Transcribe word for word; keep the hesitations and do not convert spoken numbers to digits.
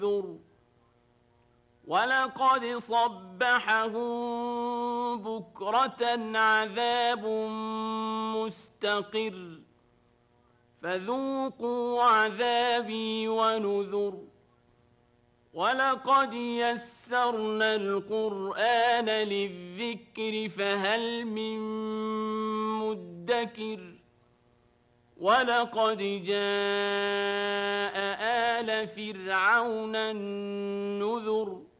ولقد صبحهم بكرة عذاب مستقر فذوقوا عذابي ونذر ولقد يسرنا القرآن للذكر فهل من مدكر ولقد جاء آل فرعون النذر